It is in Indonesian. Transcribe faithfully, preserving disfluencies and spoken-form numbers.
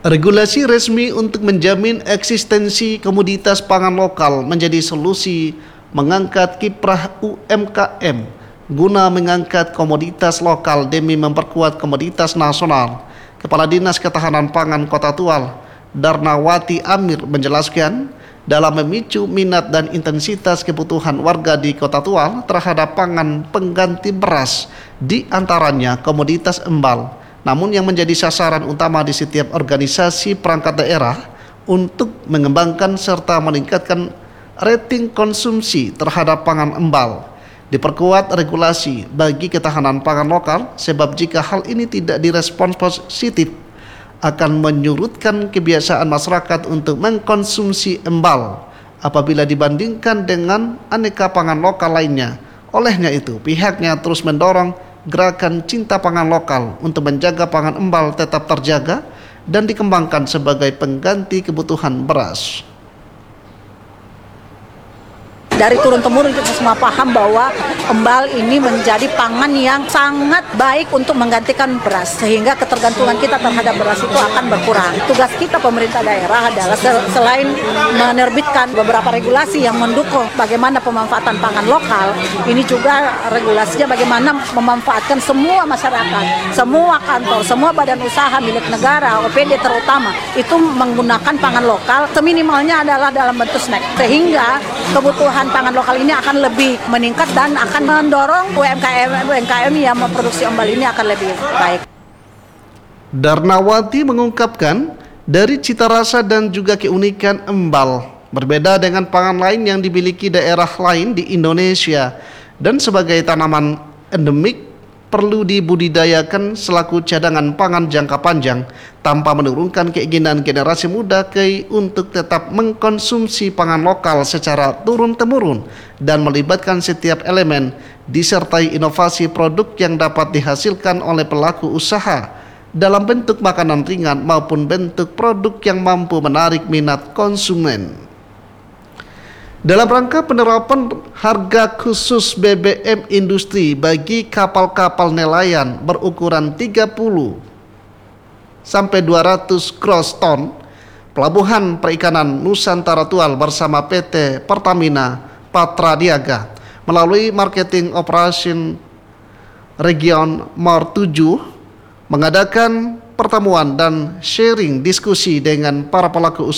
Regulasi resmi untuk menjamin eksistensi komoditas pangan lokal menjadi solusi mengangkat kiprah U M K M guna mengangkat komoditas lokal demi memperkuat komoditas nasional. Kepala Dinas Ketahanan Pangan Kota Tual, Darnawati Amir menjelaskan, dalam memicu minat dan intensitas kebutuhan warga di Kota Tual terhadap pangan pengganti beras, di antaranya komoditas embal, namun yang menjadi sasaran utama di setiap organisasi perangkat daerah untuk mengembangkan serta meningkatkan rating konsumsi terhadap pangan embal. Diperkuat regulasi bagi ketahanan pangan lokal, sebab jika hal ini tidak direspons positif, akan menyurutkan kebiasaan masyarakat untuk mengkonsumsi embal apabila dibandingkan dengan aneka pangan lokal lainnya. Olehnya itu, pihaknya terus mendorong gerakan cinta pangan lokal untuk menjaga pangan embal tetap terjaga dan dikembangkan sebagai pengganti kebutuhan beras. Dari turun-temurun kita semua paham bahwa embal ini menjadi pangan yang sangat baik untuk menggantikan beras, sehingga ketergantungan kita terhadap beras itu akan berkurang. Tugas kita pemerintah daerah adalah selain menerbitkan beberapa regulasi yang mendukung bagaimana pemanfaatan pangan lokal, ini juga regulasinya bagaimana memanfaatkan semua masyarakat, semua kantor, semua badan usaha milik negara, O P D terutama, itu menggunakan pangan lokal. Seminimalnya adalah dalam bentuk snack, sehingga kebutuhan pangan lokal ini akan lebih meningkat dan akan mendorong U M K M U M K M yang memproduksi embal ini akan lebih baik. Darnawati mengungkapkan, dari cita rasa dan juga keunikan embal berbeda dengan pangan lain yang dimiliki daerah lain di Indonesia, dan sebagai tanaman endemik perlu dibudidayakan selaku cadangan pangan jangka panjang tanpa menurunkan keinginan generasi muda ke untuk tetap mengkonsumsi pangan lokal secara turun-temurun dan melibatkan setiap elemen disertai inovasi produk yang dapat dihasilkan oleh pelaku usaha dalam bentuk makanan ringan maupun bentuk produk yang mampu menarik minat konsumen. Dalam rangka penerapan harga khusus B B M industri bagi kapal-kapal nelayan berukuran tiga puluh sampai dua ratus gross ton, Pelabuhan Perikanan Nusantara Tual bersama P T Pertamina Patra Niaga melalui Marketing Operation Region M O R tujuh mengadakan pertemuan dan sharing diskusi dengan para pelaku usaha